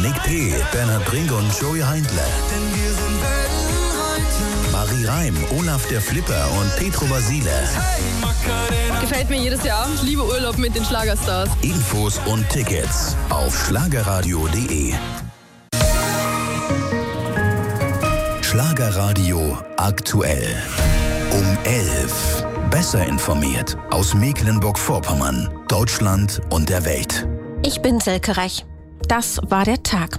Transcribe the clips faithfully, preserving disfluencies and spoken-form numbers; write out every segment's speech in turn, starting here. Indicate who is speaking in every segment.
Speaker 1: Nick P., Bernhard Brink und Joey Heindler. Marie Reim, Olaf der Flipper und Petro Basile.
Speaker 2: Gefällt mir jedes Jahr. Ich liebe Urlaub mit den Schlagerstars.
Speaker 1: Infos und Tickets auf schlagerradio punkt de. Schlagerradio aktuell. Um elf. Besser informiert aus Mecklenburg-Vorpommern, Deutschland und der Welt.
Speaker 3: Ich bin Silke Rech. Das war der Tag.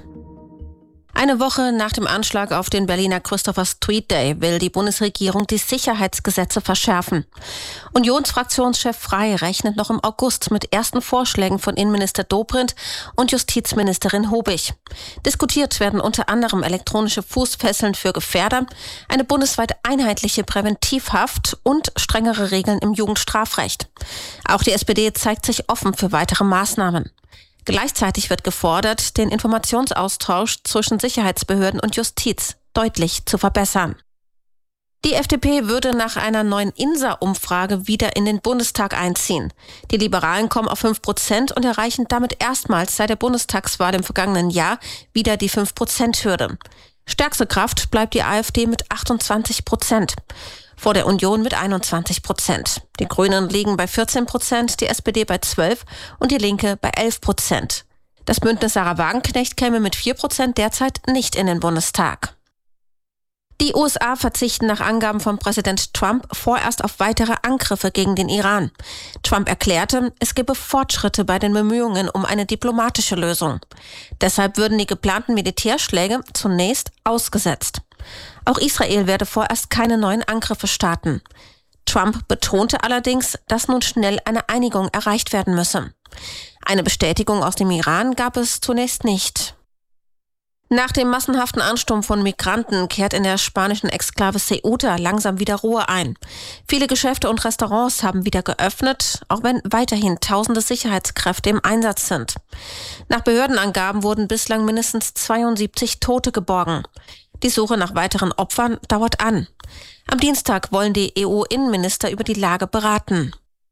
Speaker 3: Eine Woche nach dem Anschlag auf den Berliner Christopher Street Day will die Bundesregierung die Sicherheitsgesetze verschärfen. Unionsfraktionschef Frey rechnet noch im August mit ersten Vorschlägen von Innenminister Dobrindt und Justizministerin Hobig. Diskutiert werden unter anderem elektronische Fußfesseln für Gefährder, eine bundesweit einheitliche Präventivhaft und strengere Regeln im Jugendstrafrecht. Auch die S P D zeigt sich offen für weitere Maßnahmen. Gleichzeitig wird gefordert, den Informationsaustausch zwischen Sicherheitsbehörden und Justiz deutlich zu verbessern. Die F D P würde nach einer neuen INSA-Umfrage wieder in den Bundestag einziehen. Die Liberalen kommen auf fünf Prozent und erreichen damit erstmals seit der Bundestagswahl im vergangenen Jahr wieder die fünf Prozent-Hürde. Stärkste Kraft bleibt die AfD mit achtundzwanzig Prozent. Vor der Union mit einundzwanzig Prozent. Die Grünen liegen bei vierzehn Prozent, die S P D bei zwölf und die Linke bei elf Prozent. Das Bündnis Sarah Wagenknecht käme mit vier Prozent derzeit nicht in den Bundestag. Die U S A verzichten nach Angaben von Präsident Trump vorerst auf weitere Angriffe gegen den Iran. Trump erklärte, es gebe Fortschritte bei den Bemühungen um eine diplomatische Lösung. Deshalb würden die geplanten Militärschläge zunächst ausgesetzt. Auch Israel werde vorerst keine neuen Angriffe starten. Trump betonte allerdings, dass nun schnell eine Einigung erreicht werden müsse. Eine Bestätigung aus dem Iran gab es zunächst nicht. Nach dem massenhaften Ansturm von Migranten kehrt in der spanischen Exklave Ceuta langsam wieder Ruhe ein. Viele Geschäfte und Restaurants haben wieder geöffnet, auch wenn weiterhin tausende Sicherheitskräfte im Einsatz sind. Nach Behördenangaben wurden bislang mindestens zweiundsiebzig Tote geborgen. Die Suche nach weiteren Opfern dauert an. Am Dienstag wollen die E U-Innenminister über die Lage beraten.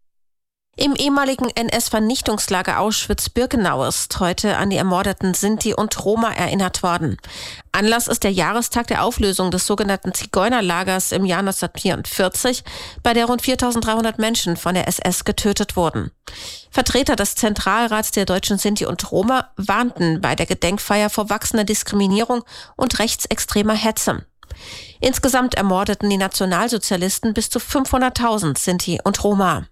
Speaker 3: Im ehemaligen N S-Vernichtungslager Auschwitz-Birkenau ist heute an die ermordeten Sinti und Roma erinnert worden. Anlass ist der Jahrestag der Auflösung des sogenannten Zigeunerlagers im Jahr neunzehnhundertvierundvierzig, bei der rund viertausenddreihundert Menschen von der S S getötet wurden. Vertreter des Zentralrats der deutschen Sinti und Roma warnten bei der Gedenkfeier vor wachsender Diskriminierung und rechtsextremer Hetze. Insgesamt ermordeten die Nationalsozialisten bis zu fünfhunderttausend Sinti und Roma.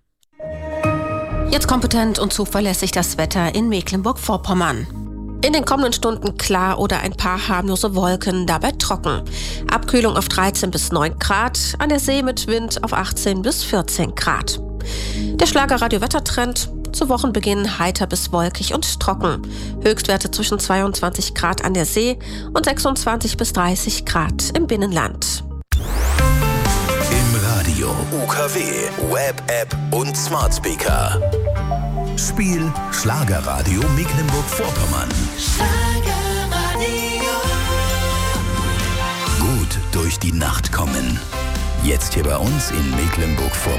Speaker 3: Jetzt kompetent und zuverlässig das Wetter in Mecklenburg-Vorpommern. In den kommenden Stunden klar oder ein paar harmlose Wolken, dabei trocken. Abkühlung auf dreizehn bis neun Grad, an der See mit Wind auf achtzehn bis vierzehn Grad. Der Schlager-Radio-Wettertrend: zu Wochenbeginn heiter bis wolkig und trocken. Höchstwerte zwischen zweiundzwanzig Grad an der See und sechsundzwanzig bis dreißig Grad im Binnenland.
Speaker 1: Radio, U K W, Web-App und Smart Speaker. Spiel Schlagerradio Mecklenburg-Vorpommern. Schlagerradio. Gut durch die Nacht kommen. Jetzt hier bei uns in Mecklenburg-Vorpommern.